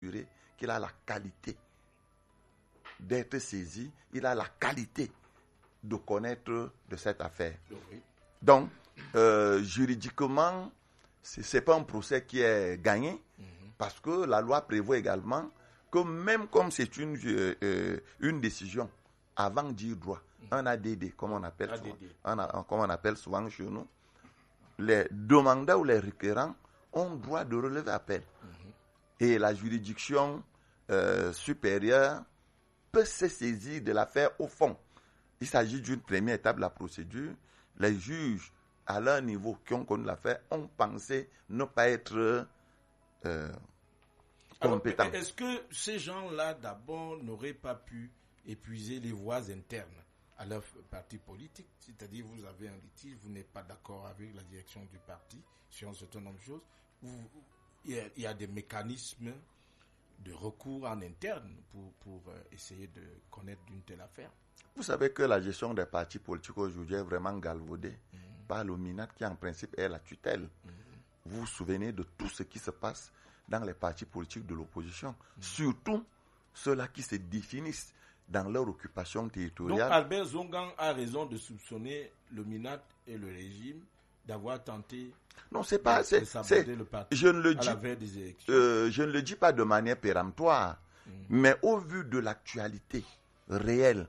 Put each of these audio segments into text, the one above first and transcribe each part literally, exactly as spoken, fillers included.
assurer qu'il a la qualité d'être saisi, il a la qualité de connaître de cette affaire. Oui. Donc, euh, juridiquement, ce n'est pas un procès qui est gagné, mm-hmm. parce que la loi prévoit également que même comme c'est une, euh, une décision avant dire droit, mm-hmm. un A D D, comme on appelle A D D. souvent, un, comme on appelle souvent chez nous, les demandeurs ou les requérants ont droit de relever appel. Mm-hmm. Et la juridiction euh, supérieure peut se saisir de l'affaire au fond. Il s'agit d'une première étape de la procédure. Les juges, à leur niveau, qui ont connu l'affaire, ont pensé ne pas être euh, compétents. Alors, est-ce que ces gens-là, d'abord, n'auraient pas pu épuiser les voies internes à leur parti politique? C'est-à-dire, vous avez un litige, vous n'êtes pas d'accord avec la direction du parti sur un certain nombre de choses. Vous, il, y a, il y a des mécanismes de recours en interne pour, pour euh, essayer de connaître d'une telle affaire. Vous savez que la gestion des partis politiques aujourd'hui est vraiment galvaudée mmh. par l'OMINAT qui en principe est la tutelle. Mmh. Vous vous souvenez de tout ce qui se passe dans les partis politiques de l'opposition, mmh. surtout ceux-là qui se définissent dans leur occupation territoriale. Donc Albert Zongan a raison de soupçonner l'OMINAT et le régime d'avoir tenté non, c'est pas, de, c'est, de saboter c'est, le parti je ne le à dis, la veille des élections. Euh, je ne le dis pas de manière péremptoire, mmh. mais au vu de l'actualité réelle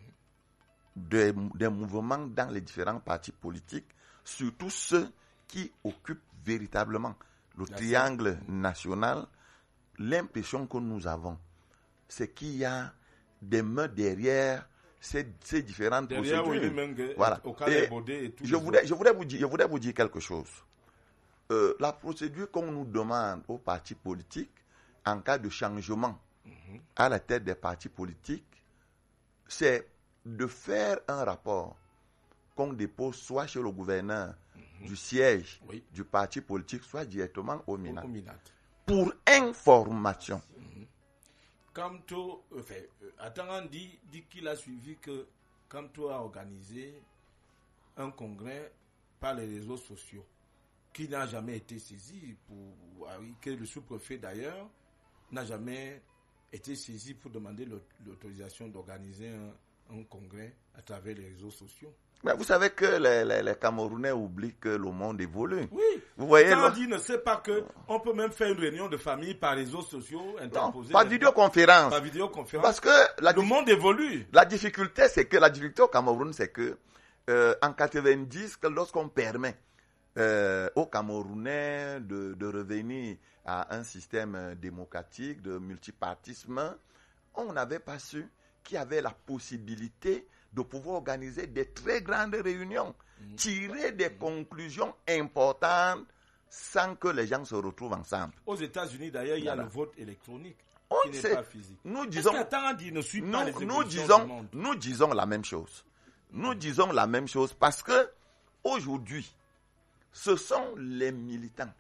Des, des mouvements dans les différents partis politiques, surtout ceux qui occupent véritablement le la triangle scène. national, l'impression que nous avons, c'est qu'il y a des mains derrière ces, ces différentes derrière procédures. Oui, voilà. Au et et je, voudrais, je, voudrais vous dire, je voudrais vous dire quelque chose. Euh, la procédure qu'on nous demande aux partis politiques, en cas de changement mm-hmm. à la tête des partis politiques, c'est de faire un rapport qu'on dépose soit chez le gouverneur mmh. du siège oui. du parti politique, soit directement au MINAT. Pour information. Mmh. Kamto, enfin, Atangan dit, dit qu'il a suivi que Kamto a organisé un congrès par les réseaux sociaux qui n'a jamais été saisi, pour, que le sous-préfet d'ailleurs n'a jamais été saisi pour demander l'autorisation d'organiser un un congrès à travers les réseaux sociaux. Mais vous savez que les, les, les Camerounais oublient que le monde évolue. Oui. Vous voyez, quand on dit ne sait pas que on peut même faire une réunion de famille par réseaux sociaux interposés. Par vidéoconférence. Par vidéoconférence. Parce que la le monde évolue. La difficulté, c'est que la difficulté au Cameroun, c'est que euh, en quatre-vingt-dix, que lorsqu'on permet euh, aux Camerounais de, de revenir à un système démocratique, de multipartisme, on n'avait pas su qui avait la possibilité de pouvoir organiser des très grandes réunions, mmh. tirer des mmh. conclusions importantes sans que les gens se retrouvent ensemble. Aux États-Unis, d'ailleurs, il y a voilà. le vote électronique On qui sait, n'est pas physique. Nous disons, dit ne suit nous, pas les nous, disons, du monde. nous disons la même chose. Nous mmh. disons la même chose parce que aujourd'hui, ce sont les militants,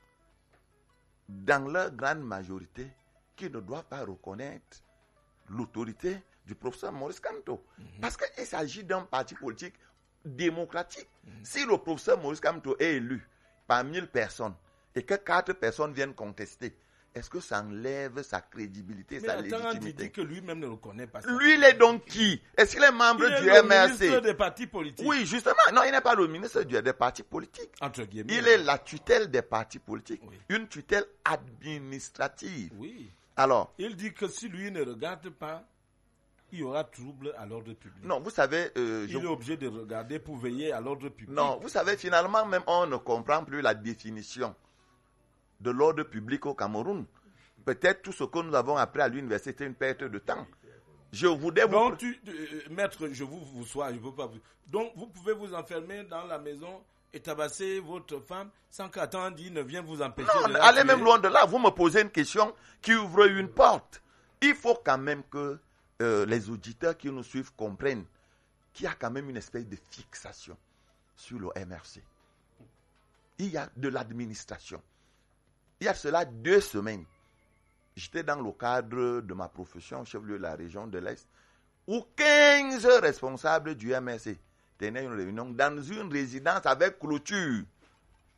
dans leur grande majorité, qui ne doivent pas reconnaître l'autorité du professeur Maurice Kamto. Mm-hmm. Parce qu'il s'agit d'un parti politique démocratique. Mm-hmm. Si le professeur Maurice Kamto est élu par mille personnes et que quatre personnes viennent contester, est-ce que ça enlève sa crédibilité, mais sa attends, légitimité? Il dit que lui-même ne reconnaît pas ça. Lui, il est donc qui? Est-ce qu'il est membre il est du le M R C? ministre des partis politiques. Oui, justement. Non, il n'est pas le ministre du, des partis politiques. Entre guillemets. Il est la tutelle des partis politiques. Oui. Une tutelle administrative. Oui. Alors, il dit que si lui ne regarde pas, il y aura trouble à l'ordre public. Non, vous savez... Euh, il je... est obligé de regarder pour veiller à l'ordre public. Non, vous savez, finalement, même on ne comprend plus la définition de l'ordre public au Cameroun. Peut-être tout ce que nous avons appris à l'université, une perte de temps. Je voudrais vous... Donc, tu, euh, maître, je vous, vous sois, je veux pas vous... Donc, vous pouvez vous enfermer dans la maison et tabasser votre femme sans qu'attendre ne vienne vous empêcher non, de la allez tuer. Même loin de là. Vous me posez une question qui ouvre une porte. Il faut quand même que Euh, les auditeurs qui nous suivent comprennent qu'il y a quand même une espèce de fixation sur le M R C. Il y a de l'administration. Il y a cela deux semaines. J'étais dans le cadre de ma profession, chef-lieu de la région de l'Est, où quinze responsables du M R C tenaient une réunion dans une résidence avec clôture.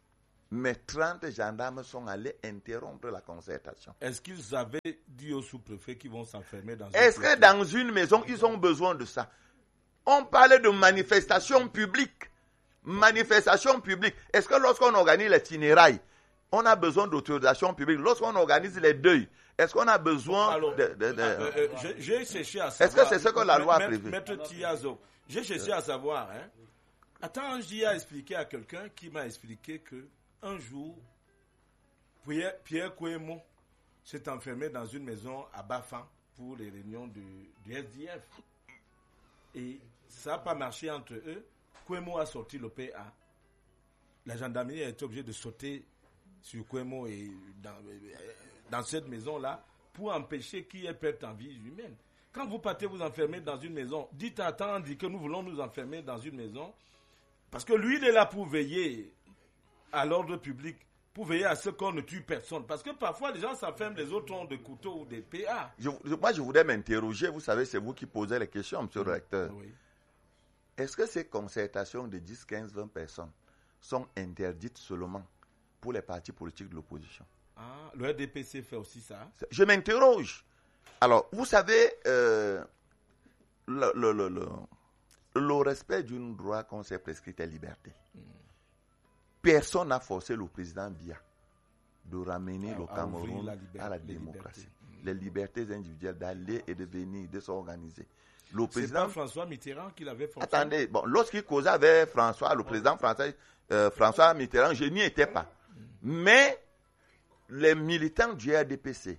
mais trente gendarmes sont allés interrompre la concertation. Est-ce qu'ils avaient dit au sous-préfet qu'ils vont s'enfermer dans une Est-ce que dans une maison, ils ont besoin de ça? On parlait de manifestation publique. Manifestation publique. Est-ce que lorsqu'on organise les funérailles, on a besoin d'autorisation publique? Lorsqu'on organise les deuils, est-ce qu'on a besoin Alors, de... de, de... Euh, euh, j'ai, j'ai cherché à savoir... Est-ce que c'est ce que la loi a Maître, prévu? Maître Tiazo, j'ai cherché à savoir... Hein, attends, j'y ai expliqué à quelqu'un qui m'a expliqué que un jour, Pierre, Pierre Kouemo s'est enfermé dans une maison à Bafan pour les réunions du, du S D F. Et ça n'a pas marché entre eux. Kouemo a sorti le P A. La gendarmerie a été obligée de sauter sur Kouemo et dans, dans cette maison-là pour empêcher qu'il y ait perte en vie humaine. Quand vous partez vous enfermer dans une maison, dites à Tandi que nous voulons nous enfermer dans une maison parce que lui, il est là pour veiller à l'ordre public, pour veiller à ce qu'on ne tue personne. Parce que parfois, les gens s'enferment, les autres ont des couteaux ou des P A. Je, je, moi, je voudrais m'interroger. Vous savez, c'est vous qui posez les questions, monsieur le recteur. Oui. Est-ce que ces concertations de dix, quinze, vingt personnes sont interdites seulement pour les partis politiques de l'opposition? Ah, le R D P C fait aussi ça. Je m'interroge. Alors, vous savez, euh, le, le, le, le, le respect d'un droit qu'on s'est prescrit est liberté. Mm. Personne n'a forcé le président Biya de ramener à, le Cameroun la liberté, à la démocratie. Les libertés, les libertés individuelles d'aller et de venir, de s'organiser. Le président... C'est pas François Mitterrand qui l'avait forcé. Attendez, bon, lorsqu'il causait avec François, le président français, euh, François Mitterrand, je n'y étais pas. Mm. Mais les militants du R D P C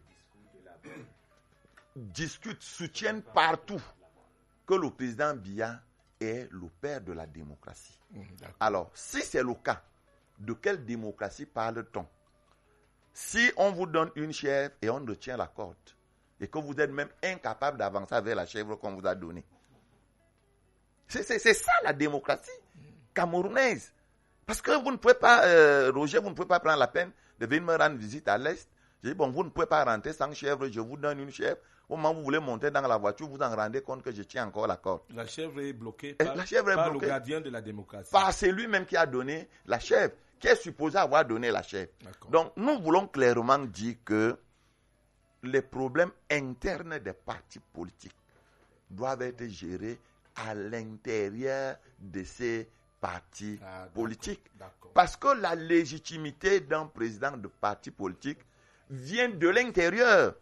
discutent, soutiennent partout que le président Biya est le père de la démocratie. Mm, alors, si c'est le cas, de quelle démocratie parle-t-on? Si on vous donne une chèvre et on ne tient la corde, et que vous êtes même incapable d'avancer avec la chèvre qu'on vous a donnée. C'est, c'est, c'est ça la démocratie camerounaise. Parce que vous ne pouvez pas, euh, Roger, vous ne pouvez pas prendre la peine de venir me rendre visite à l'Est. J'ai dit, bon, vous ne pouvez pas rentrer sans chèvre, je vous donne une chèvre. Au moment où vous voulez monter dans la voiture, vous en rendez compte que je tiens encore la corde. La chèvre est bloquée par, la chèvre est par bloquée le gardien de la démocratie. Par c'est lui-même qui a donné la chèvre, qui est supposé avoir donné la chèvre. D'accord. Donc, nous voulons clairement dire que les problèmes internes des partis politiques doivent être gérés à l'intérieur de ces partis ah, politiques. D'accord, d'accord. Parce que la légitimité d'un président de parti politique vient de l'intérieur.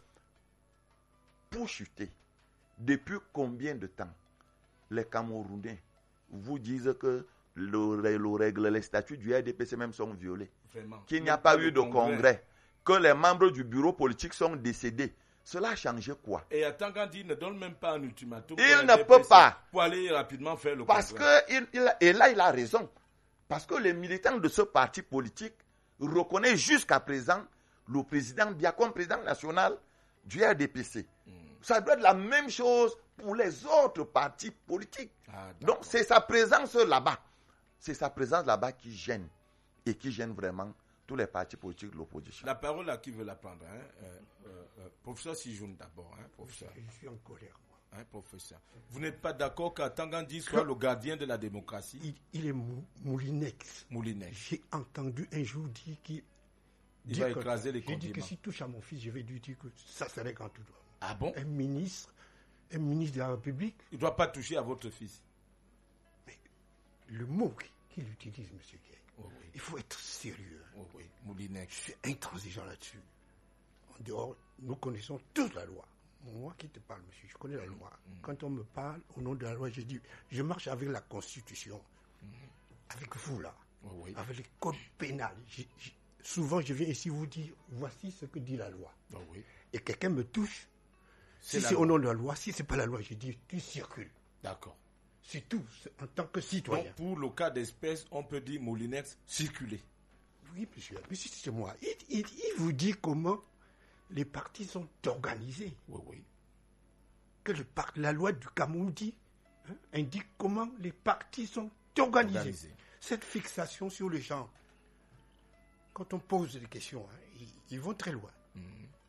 Pour chuter, depuis combien de temps les Camerounais vous disent que le, le règle, les statuts du R D P C même sont violés, Vraiment. Qu'il n'y a pas, pas eu de congrès. congrès, que les membres du bureau politique sont décédés? Cela a changé quoi? Et attends, quand il ne donne même pas un ultimatum, il ne peut pas. Pour aller rapidement faire le Parce congrès. Que il, il, et là, il a raison. Parce que les militants de ce parti politique reconnaissent jusqu'à présent le président Biya comme président national du R D P C. Hmm. Ça doit être la même chose pour les autres partis politiques. Ah, donc, c'est sa présence là-bas. C'est sa présence là-bas qui gêne. Et qui gêne vraiment tous les partis politiques de l'opposition. La parole à qui veut la prendre, hein? euh, euh, euh, Professeur Sijoun d'abord, hein, professeur. Je suis en colère, moi. Hein, professeur. Vous n'êtes pas d'accord qu'Atangandi soit le gardien de la démocratie? Il, il est mou, Moulinex. Moulinex. J'ai entendu un jour dire qu'il... Il va écraser les condiments. J'ai dit que s'il touche à mon fils, je vais lui dire que ça serait quand tout doit. Ah bon? Un ministre, un ministre de la République. Il ne doit pas toucher à votre fils. Mais le mot qu'il utilise, M. Gay, oh oui. Il faut être sérieux. Oh oui. Moulinex. Je suis intransigeant là-dessus. En dehors, nous connaissons toute la loi. Moi qui te parle, monsieur, je connais la loi. Mm. Quand on me parle au nom de la loi, je dis, je marche avec la Constitution. Mm. Avec vous, là. Oh oui. Avec les codes pénals. J'ai, j'ai, souvent, je viens ici vous dire, voici ce que dit la loi. Oh oui. Et quelqu'un me touche. C'est si c'est loi. Au nom de la loi, si ce n'est pas la loi, je dis, tu circules. D'accord. C'est tout, c'est en tant que citoyen. Donc, pour le cas d'espèce, on peut dire Moulinex circuler. Oui, monsieur. Mais si c'est moi. Il, il, il vous dit comment les partis sont organisés. Oui, oui. Que le par, la loi du Cameroun dit, hein, indique comment les partis sont organisés. organisés. Cette fixation sur le genre, quand on pose des questions, hein, ils, ils vont très loin. Mm-hmm.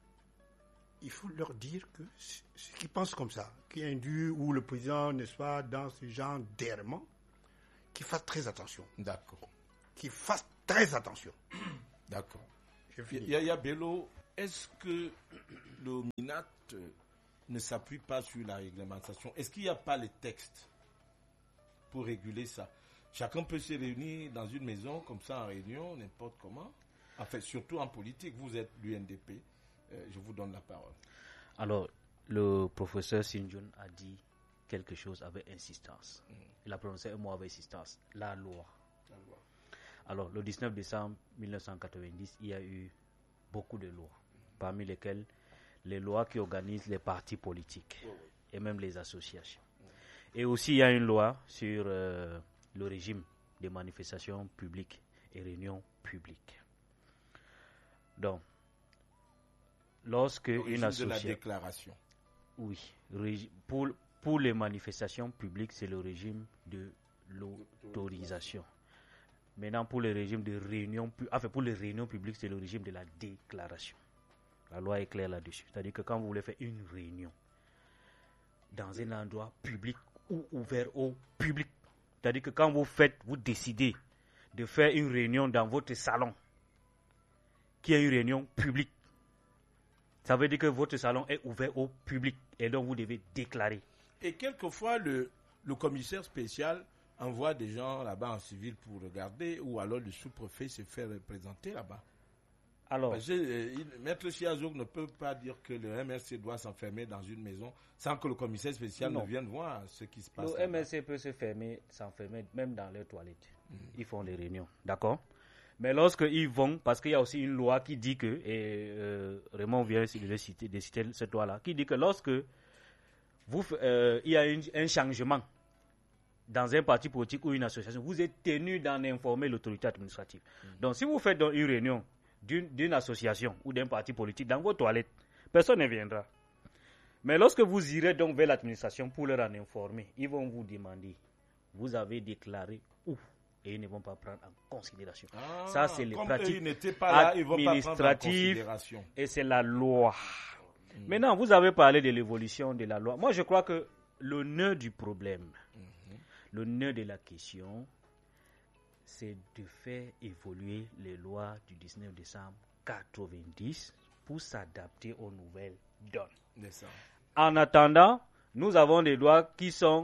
Il faut leur dire que ceux qui pensent comme ça, qui induit ou le président, n'est-ce pas, dans ce genre d'errement, qu'ils fassent très attention. D'accord. Qu'ils fassent très attention. D'accord. Yaya Bello, est-ce que le MINAT ne s'appuie pas sur la réglementation? Est-ce qu'il n'y a pas les textes pour réguler ça? Chacun peut se réunir dans une maison comme ça en réunion, n'importe comment. En fait, surtout en politique, vous êtes l'U N D P. Euh, je vous donne la parole. Alors, le professeur Sinjoun a dit quelque chose avec insistance. Mm. Il a prononcé un mot avec insistance. La loi. La loi. Alors, le dix-neuf décembre mille neuf cent quatre-vingt-dix, il y a eu beaucoup de lois, parmi lesquelles les lois qui organisent les partis politiques oui, oui. et même les associations. Mm. Et aussi, il y a une loi sur euh, le régime des manifestations publiques et réunions publiques. Donc, lorsque le une association... de la déclaration. Oui, pour, pour les manifestations publiques, c'est le régime de l'autorisation. Maintenant, pour les régimes de réunion, enfin pour les réunions publiques, c'est le régime de la déclaration. La loi est claire là-dessus. C'est-à-dire que quand vous voulez faire une réunion dans un endroit public ou ouvert au public, c'est-à-dire que quand vous faites, vous décidez de faire une réunion dans votre salon, qui est une réunion publique, ça veut dire que votre salon est ouvert au public et donc vous devez déclarer. Et quelquefois, le, le commissaire spécial envoie des gens là-bas en civil pour regarder, ou alors le sous-préfet se fait représenter là-bas. Alors, Parce que, euh, Maître Chiazouk ne peut pas dire que le M R C doit s'enfermer dans une maison sans que le commissaire spécial non. ne vienne voir ce qui se passe. Le là-bas. M R C peut se fermer, s'enfermer même dans les toilettes. Mmh. Ils font des réunions, d'accord? Mais lorsqu'ils vont, parce qu'il y a aussi une loi qui dit que, et euh, Raymond vient de citer, de citer cette loi-là, qui dit que lorsque vous, euh, il y a une, un changement dans un parti politique ou une association, vous êtes tenu d'en informer l'autorité administrative. Mmh. Donc si vous faites donc une réunion d'une, d'une association ou d'un parti politique dans vos toilettes, personne ne viendra. Mais lorsque vous irez donc vers l'administration pour leur en informer, ils vont vous demander, vous avez déclaré où? Et ils ne vont pas prendre en considération. Ah, ça, c'est les pratiques pas là, administratives et c'est la loi. Mmh. Maintenant, vous avez parlé de l'évolution de la loi. Moi, je crois que le nœud du problème, mmh. le nœud de la question, c'est de faire évoluer les lois du dix-neuf décembre quatre-vingt-dix pour s'adapter aux nouvelles donnes. En attendant, nous avons des lois qui sont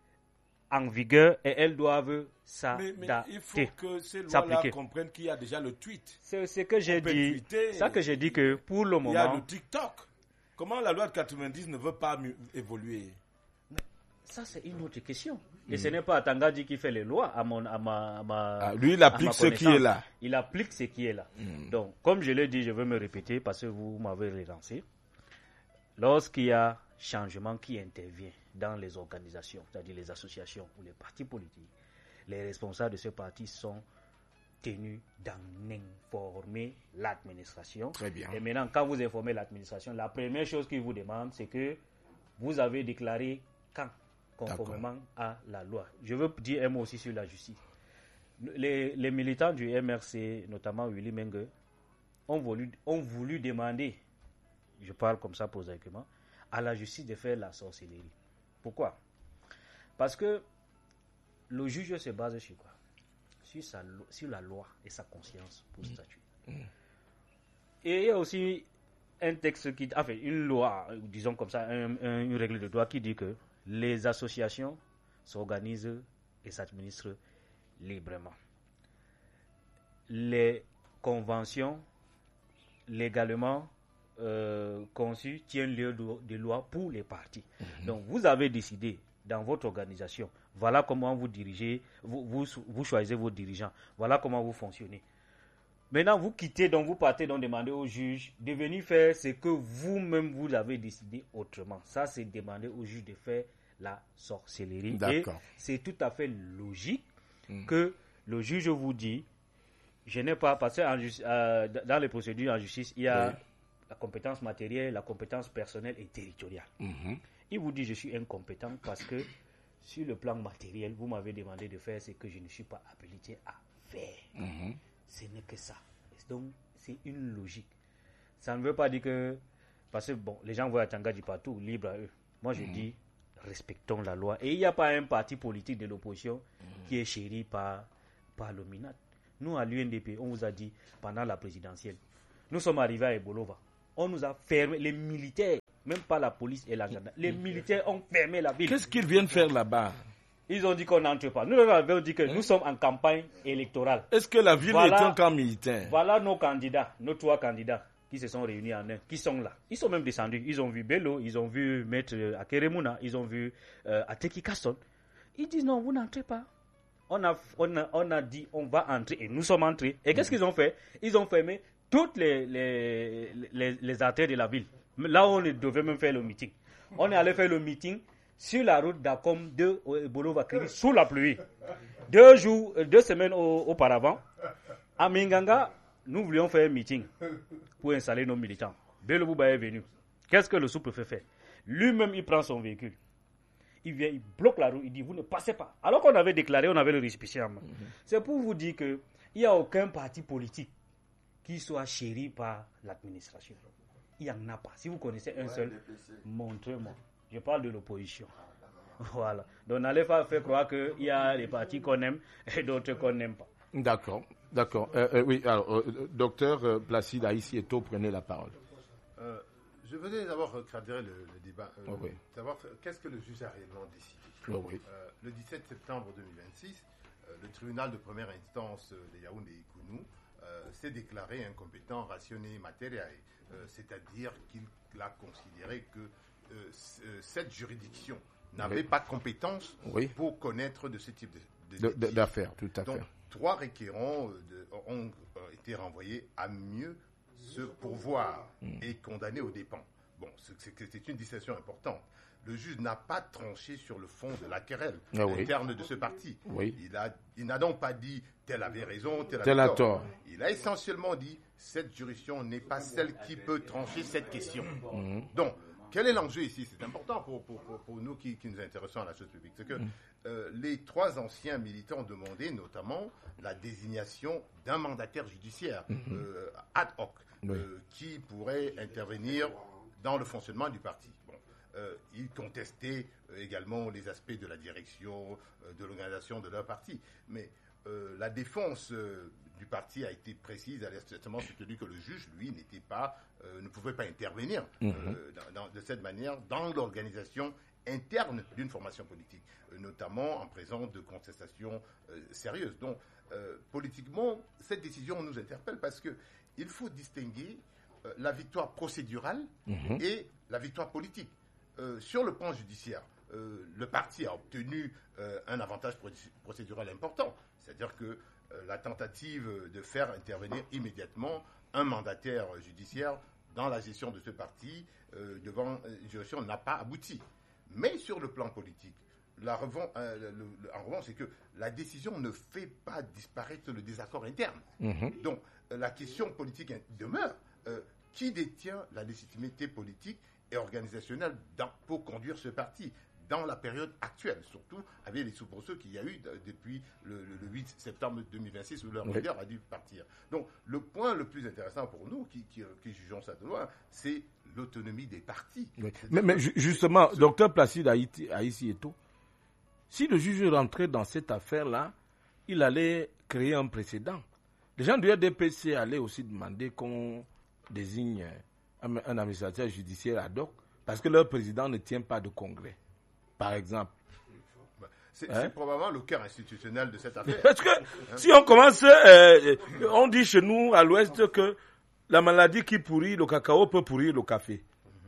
en vigueur et elles doivent s'adapter. Mais, mais il faut que ces lois-là comprennent qu'il y a déjà le tweet. C'est ce que j'ai dit. C'est ça que j'ai dit que pour le moment... Il y a le TikTok. Comment la loi de quatre-vingt-dix ne veut pas évoluer? Mais ça, c'est une autre question. Et mmh. ce n'est pas Atangadi qui fait les lois à, mon, à ma, à ma ah, lui, il applique ce qui est là. Il applique ce qui est là. Mmh. Donc, comme je l'ai dit, je veux me répéter parce que vous m'avez relancé. Lorsqu'il y a changement qui intervient dans les organisations, c'est-à-dire les associations ou les partis politiques, les responsables de ce parti sont tenus d'en informer l'administration. Très bien. Et maintenant, quand vous informez l'administration, la première chose qu'ils vous demandent, c'est que vous avez déclaré quand, conformément D'accord. à la loi. Je veux dire un mot aussi sur la justice. Les, les militants du M R C, notamment Willy Menge, ont voulu, ont voulu demander, je parle comme ça prosaïquement, à la justice de faire la sorcellerie. Pourquoi? Parce que le juge se base sur quoi? Sur, sa, sur la loi et sa conscience pour mmh. statuer. Mmh. Et il y a aussi un texte qui, enfin une loi, disons comme ça, un, un, une règle de droit qui dit que les associations s'organisent et s'administrent librement. Les conventions légalement Euh, conçu tient lieu de, de loi pour les partis. Mmh. Donc vous avez décidé dans votre organisation, voilà comment vous dirigez, vous, vous, vous choisissez vos dirigeants, voilà comment vous fonctionnez. Maintenant vous quittez, donc vous partez donc demander au juge de venir faire ce que vous-même vous avez décidé autrement. Ça c'est demander au juge de faire la sorcellerie. D'accord. Et c'est tout à fait logique mmh. que le juge vous dit, je n'ai pas, parce que en, euh, dans les procédures en justice, il y a oui. la compétence matérielle, la compétence personnelle et territoriale. Mmh. Il vous dit je suis incompétent parce que sur le plan matériel, vous m'avez demandé de faire ce que je ne suis pas habilité à faire. Mmh. Ce n'est que ça. Donc, c'est une logique. Ça ne veut pas dire que... Parce que, bon, les gens voient Atangadi partout, libre à eux. Moi, je mmh. dis, respectons la loi. Et il n'y a pas un parti politique de l'opposition mmh. qui est chéri par, par le MINAT. Nous, à l'U N D P, on vous a dit, pendant la présidentielle, nous sommes arrivés à Ebolova. On nous a fermé, les militaires, même pas la police et la gendarmerie, les militaires ont fermé la ville. Qu'est-ce qu'ils viennent faire là-bas? Ils ont dit qu'on n'entre pas. Nous, nous avons dit que nous sommes en campagne électorale. Est-ce que la ville Voilà, est un camp militaire? Voilà nos candidats, nos trois candidats qui se sont réunis en un, qui sont là. Ils sont même descendus. Ils ont vu Bello, ils ont vu Maître Akeremuna, ils ont vu euh, Ateki Kasson. Ils disent non, vous n'entrez pas. On a, on, a, on a dit on va entrer et nous sommes entrés. Et qu'est-ce qu'ils ont fait? Ils ont fermé toutes les, les, les, les artères de la ville. Là où on devait même faire le meeting. On est allé faire le meeting sur la route d'Akom de Bolova-Kribi sous la pluie. Deux jours, deux semaines au, auparavant, à Minganga, nous voulions faire un meeting pour installer nos militants. Bello Bouba est venu. Qu'est-ce que le sous-préfet fait? Lui-même, il prend son véhicule. Il vient, il bloque la route, il dit, vous ne passez pas. Alors qu'on avait déclaré, on avait le récépissé en main. Mm-hmm. C'est pour vous dire qu'il n'y a aucun parti politique qui soit chéri par l'administration. Il n'y en a pas. Si vous connaissez un ouais, seul, montrez-moi. Je parle de l'opposition. Voilà. Donc, n'allez pas faire croire qu'il y a des partis qu'on aime et d'autres qu'on n'aime pas. D'accord, d'accord. Euh, euh, oui, alors, euh, docteur euh, Placide Aïssieto, prenez la parole. Euh, je venais d'abord recadrer le, le débat. Euh, oh, oui. Savoir qu'est-ce que le juge a réellement décidé. Oh, oui. euh, le dix-sept septembre deux mille vingt-six, euh, le tribunal de première instance de Yaoundé et Kounou euh, s'est déclaré incompétent, rationné, matériel. Euh, c'est-à-dire qu'il a considéré que euh, c- euh, cette juridiction n'avait oui. pas de compétence oui. pour connaître de ce type de, de, de, d'affaires. Tout à Donc, fait. trois requérants euh, de, ont euh, été renvoyés à mieux se pourvoir mmh. et condamnés aux dépens. Bon, c'est, c'est, c'est une distinction importante. Le juge n'a pas tranché sur le fond de la querelle ah, interne oui. de ce parti. Oui. Il, a, il n'a donc pas dit tel avait raison, tel avait tort. tort. Il a essentiellement dit cette juridiction n'est pas celle qui peut trancher cette question. Mmh. Donc, quel est l'enjeu ici? C'est important pour, pour, pour, pour nous qui, qui nous intéressons à la chose publique. C'est que mmh. euh, les trois anciens militants ont demandé notamment la désignation d'un mandataire judiciaire mmh. euh, ad hoc oui. euh, qui pourrait intervenir dans le fonctionnement du parti. Bon. Euh, ils contestaient euh, également les aspects de la direction, euh, de l'organisation de leur parti. Mais euh, la défense euh, du parti a été précise, elle a certainement soutenu que le juge, lui, n'était pas, euh, ne pouvait pas intervenir euh, mm-hmm. dans, dans, de cette manière dans l'organisation interne d'une formation politique, euh, notamment en présence de contestations euh, sérieuses. Donc, euh, politiquement, cette décision nous interpelle parce que il faut distinguer euh, la victoire procédurale mm-hmm. et la victoire politique. Euh, sur le plan judiciaire, euh, le parti a obtenu euh, un avantage procédural important, c'est-à-dire que euh, la tentative de faire intervenir immédiatement un mandataire judiciaire dans la gestion de ce parti euh, devant une juridiction n'a pas abouti. Mais sur le plan politique, la revan- euh, le, le, en revanche, c'est que la décision ne fait pas disparaître le désaccord interne. Mmh. Donc, euh, la question politique demeure. Euh, qui détient la légitimité politique et organisationnelle dans, pour conduire ce parti dans la période actuelle, surtout avec les soubresauts qu'il y a eu de, depuis le, le, le huit septembre deux mille vingt-six où leur oui. leader a dû partir. Donc, le point le plus intéressant pour nous, qui, qui, qui jugeons ça de loin, c'est l'autonomie des partis. Oui. Mais, mais justement, ce... docteur Placide Aïssieto, si le juge rentrait dans cette affaire-là, il allait créer un précédent. Les gens du R D P C allaient aussi demander qu'on désigne un, un administrateur judiciaire ad hoc parce que leur président ne tient pas de congrès, par exemple. C'est, hein? c'est probablement le cœur institutionnel de cette affaire. Parce que hein? si on commence, euh, on dit chez nous à l'Ouest que la maladie qui pourrit le cacao peut pourrir le café.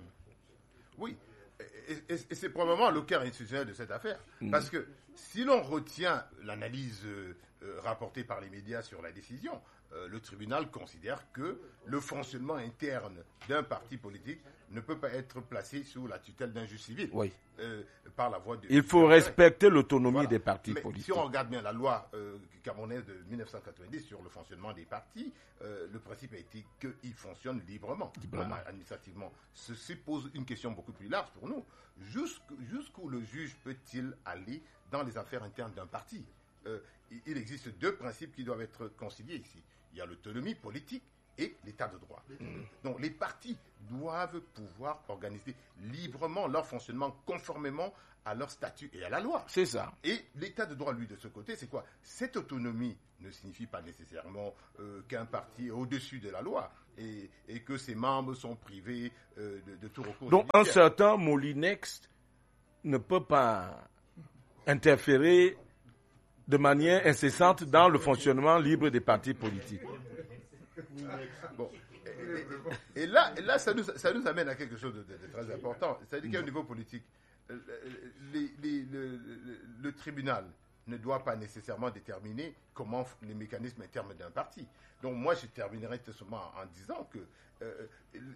Oui, et, et, et c'est probablement le cœur institutionnel de cette affaire. Mmh. Parce que si l'on retient l'analyse euh, rapportée par les médias sur la décision, euh, le tribunal considère que le fonctionnement interne d'un parti politique ne peut pas être placé sous la tutelle d'un juge civil. Oui. Euh, par la voie de... Il faut respecter l'autonomie voilà. des partis Mais politiques. Si on regarde bien la loi euh, camerounaise de dix-neuf cent quatre-vingt-dix sur le fonctionnement des partis, euh, le principe a été qu'ils fonctionnent librement, librement. administrativement. Ceci pose une question beaucoup plus large pour nous. Jusqu'où, jusqu'où le juge peut-il aller dans les affaires internes d'un parti? euh, Il existe deux principes qui doivent être conciliés ici. Il y a l'autonomie politique et l'état de droit. Mmh. Donc les partis doivent pouvoir organiser librement leur fonctionnement conformément à leur statut et à la loi. C'est ça. Et l'état de droit, lui, de ce côté, c'est quoi? Cette autonomie ne signifie pas nécessairement euh, qu'un parti est au-dessus de la loi et, et que ses membres sont privés euh, de, de tout recours. Donc un certain Molinex ne peut pas interférer de manière incessante dans le fonctionnement libre des partis politiques. Bon. Et, et, et là, et là ça, nous, ça nous amène à quelque chose de, de, de très important. C'est-à-dire qu'à un niveau politique, les, les, le, le, le tribunal ne doit pas nécessairement déterminer comment les mécanismes internes d'un parti. Donc moi, je terminerai tout simplement en disant que euh,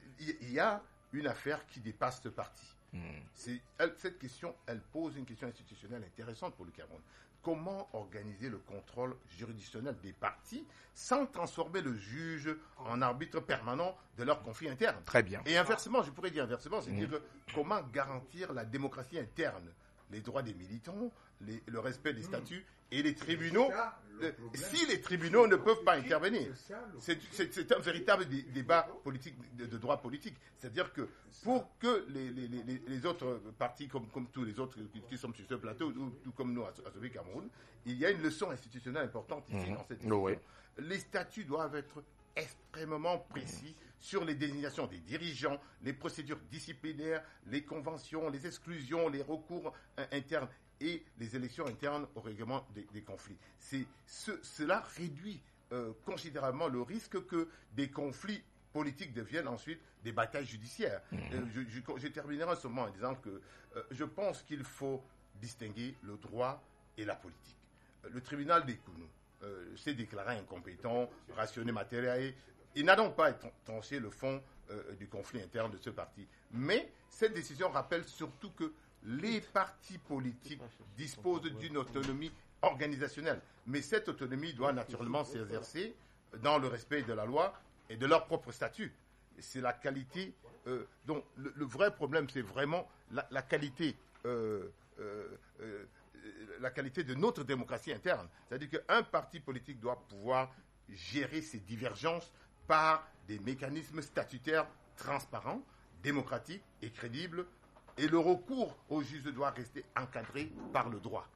il y a une affaire qui dépasse ce parti. Mmh. C'est, elle, cette question, elle pose une question institutionnelle intéressante pour le Cameroun. Comment organiser le contrôle juridictionnel des partis sans transformer le juge en arbitre permanent de leurs conflits internes? Très bien. Et inversement, je pourrais dire inversement, c'est-à-dire mmh. comment garantir la démocratie interne, les droits des militants, les, le respect des statuts et les tribunaux. Le, si les tribunaux ne peuvent pas intervenir, c'est, c'est, c'est un véritable dé, débat politique, de, de droit politique. C'est-à-dire que pour que les, les, les, les autres partis, comme, comme tous les autres qui, qui sont sur ce plateau, ou tout comme nous à, à Sauver Cameroun, il y a une leçon institutionnelle importante ici mmh. dans cette discussion. Oui. Les statuts doivent être extrêmement précis mmh. sur les désignations des dirigeants, les procédures disciplinaires, les conventions, les exclusions, les recours euh, internes et les élections internes au règlement des, des conflits. C'est, ce, cela réduit euh, considérablement le risque que des conflits politiques deviennent ensuite des batailles judiciaires. Mmh. Euh, je, je, je terminerai ce moment en disant que euh, je pense qu'il faut distinguer le droit et la politique. Euh, le tribunal des Kounou euh, s'est déclaré incompétent, rationné matériel. Il n'a donc pas tranché le fond euh, du conflit interne de ce parti. Mais cette décision rappelle surtout que les partis politiques disposent d'une autonomie organisationnelle. Mais cette autonomie doit naturellement s'exercer dans le respect de la loi et de leur propre statut. C'est la qualité. Euh, donc, le, le vrai problème, c'est vraiment la, la qualité, euh, euh, euh, la qualité de notre démocratie interne. C'est-à-dire qu'un parti politique doit pouvoir gérer ses divergences par des mécanismes statutaires transparents, démocratiques et crédibles. Et le recours au juge doit rester encadré par le droit.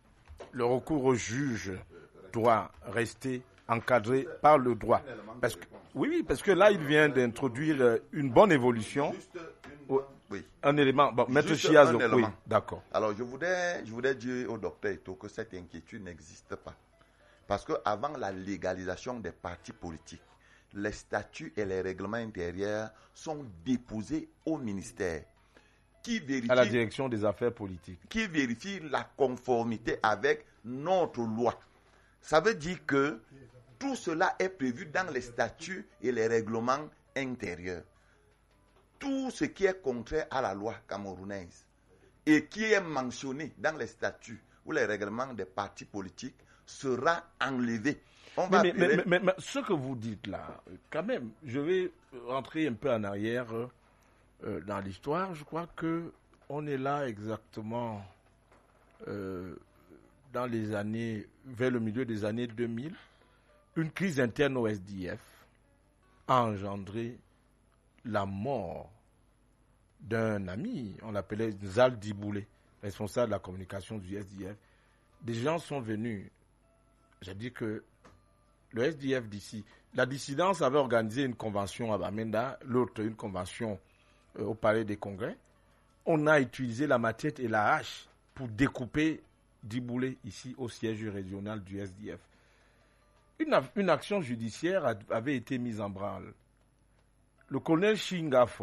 Le recours au juge doit rester encadré par le droit. Parce que, oui, parce que là, il vient d'introduire une bonne évolution. Juste une... oui. Un élément. Bon, Maître Chiazo, oui, d'accord. Alors, je voudrais, je voudrais dire au docteur Eto'o que cette inquiétude n'existe pas. Parce qu'avant la légalisation des partis politiques, les statuts et les règlements intérieurs sont déposés au ministère. Qui vérifie, à la direction des affaires politiques. Qui vérifie la conformité avec notre loi. Ça veut dire que tout cela est prévu dans les statuts et les règlements intérieurs. Tout ce qui est contraire à la loi camerounaise et qui est mentionné dans les statuts ou les règlements des partis politiques sera enlevé. On mais, va mais, appeler... mais, mais, mais ce que vous dites là, quand même, je vais rentrer un peu en arrière euh, dans l'histoire. Je crois que on est là exactement euh, dans les années, vers le milieu des années deux mille. Une crise interne au S D F a engendré la mort d'un ami, on l'appelait Zal Diboulé, responsable de la communication du S D F. Des gens sont venus, j'ai dit que le S D F d'ici, la dissidence avait organisé une convention à Bamenda, l'autre une convention euh, au Palais des Congrès. On a utilisé la machette et la hache pour découper Diboulé ici au siège régional du S D F. Une, une action judiciaire a, avait été mise en branle. Le colonel Shingafo